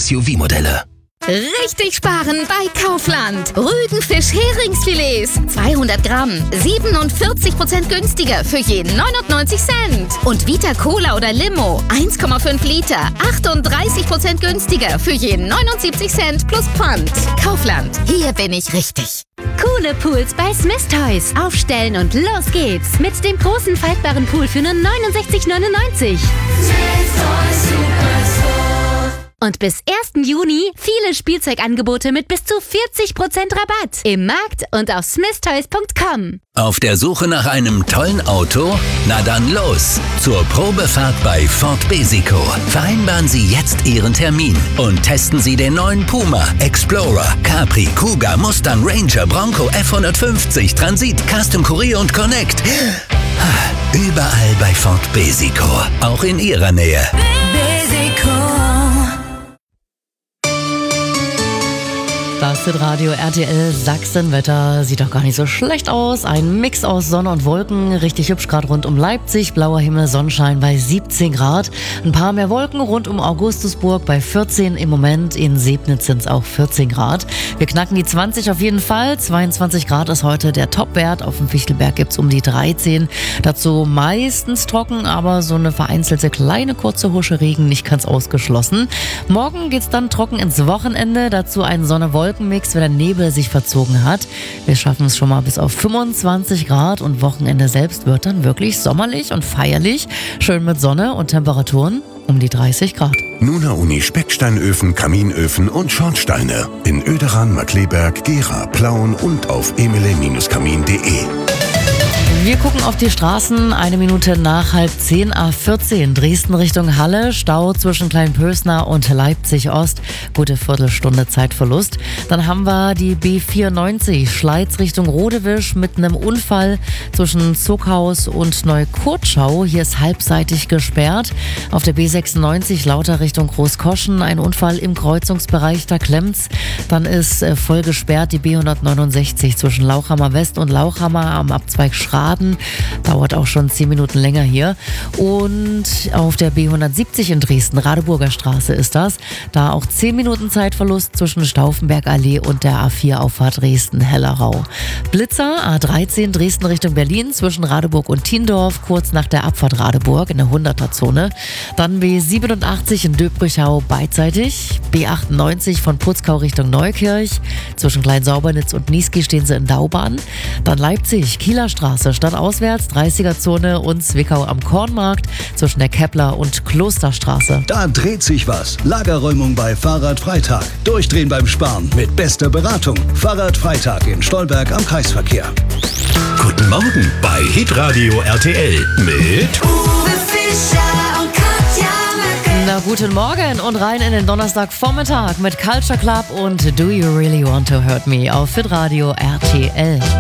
SUV-Modelle. Richtig sparen bei Kaufland. Rügenfisch-Heringsfilets 200 Gramm, 47% günstiger für je 99 Cent. Und Vita Cola oder Limo 1,5 Liter, 38% günstiger für je 79 Cent plus Pfand. Kaufland, hier bin ich richtig. Coole Pools bei Smith Toys. Aufstellen und los geht's. Mit dem großen faltbaren Pool für nur 69,99. Und bis 1. Juni viele Spielzeugangebote mit bis zu 40% Rabatt. Im Markt und auf smithtoys.com. Auf der Suche nach einem tollen Auto? Na dann los! Zur Probefahrt bei Ford Besico. Vereinbaren Sie jetzt Ihren Termin und testen Sie den neuen Puma, Explorer, Capri, Kuga, Mustang, Ranger, Bronco, F150, Transit, Custom Courier und Connect. Überall bei Ford Besico. Auch in Ihrer Nähe. Besico. Das Radio RTL Sachsenwetter sieht doch gar nicht so schlecht aus. Ein Mix aus Sonne und Wolken, richtig hübsch gerade rund um Leipzig. Blauer Himmel, Sonnenschein bei 17 Grad. Ein paar mehr Wolken rund um Augustusburg bei 14 im Moment. In Sebnitz sind es auch 14 Grad. Wir knacken die 20 auf jeden Fall. 22 Grad ist heute der Topwert. Auf dem Fichtelberg gibt es um die 13. Dazu meistens trocken, aber so eine vereinzelte kleine kurze Husche Regen nicht ganz ausgeschlossen. Morgen geht's dann trocken ins Wochenende. Dazu ein Sonne-Wolkenmix, wenn der Nebel sich verzogen hat. Wir schaffen es schon mal bis auf 25 Grad und Wochenende selbst wird dann wirklich sommerlich und feierlich. Schön mit Sonne und Temperaturen um die 30 Grad. Nuna Uni Specksteinöfen, Kaminöfen und Schornsteine. In Oederan, Markleberg, Gera, Plauen und auf emile-kamin.de. Wir gucken auf die Straßen, 1 Minute nach 9:30, A14, Dresden Richtung Halle, Stau zwischen Kleinpösner und Leipzig Ost, gute Viertelstunde Zeitverlust. Dann haben wir die B94, Schleiz Richtung Rodewisch mit einem Unfall zwischen Zuckhaus und Neukurtschau, hier ist halbseitig gesperrt. Auf der B96 Lauter Richtung Großkoschen, ein Unfall im Kreuzungsbereich, da klemmt's. Dann ist voll gesperrt die B169 zwischen Lauchhammer West und Lauchhammer am Abzweig Schraden. Dauert auch schon 10 Minuten länger hier. Und auf der B170 in Dresden, Radeburger Straße ist das. Da auch 10 Minuten Zeitverlust zwischen Stauffenbergallee und der A4-Auffahrt Dresden-Hellerau. Blitzer, A13 Dresden Richtung Berlin zwischen Radeburg und Tiendorf, kurz nach der Abfahrt Radeburg in der 100er-Zone. Dann B87 in Döbrichau beidseitig. B98 von Putzkau Richtung Neukirch. Zwischen Klein-Saubernitz und Niesky stehen sie in Daubahn. Dann Leipzig, Kieler Straße, stadtauswärts, 30er-Zone und Zwickau am Kornmarkt zwischen der Kepler- und Klosterstraße. Da dreht sich was. Lagerräumung bei Fahrradfreitag. Durchdrehen beim Sparen mit bester Beratung. Fahrradfreitag in Stolberg am Kreisverkehr. Guten Morgen bei Hitradio RTL mit Uwe Fischer und Katja Möcke. Na, guten Morgen und rein in den Donnerstagvormittag mit Culture Club und Do You Really Want to Hurt Me auf Hitradio RTL.